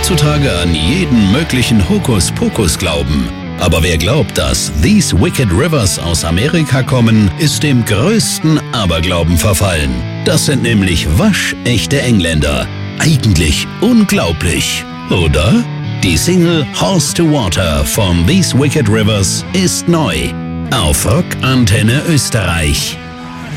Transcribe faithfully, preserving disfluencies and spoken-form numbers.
heutzutage an jeden möglichen Hokuspokus glauben. Aber wer glaubt, dass These Wicked Rivers aus Amerika kommen, ist dem größten Aberglauben verfallen. Das sind nämlich waschechte Engländer. Eigentlich unglaublich, oder? Die Single Horse to Water von These Wicked Rivers ist neu auf Rock Antenne Österreich.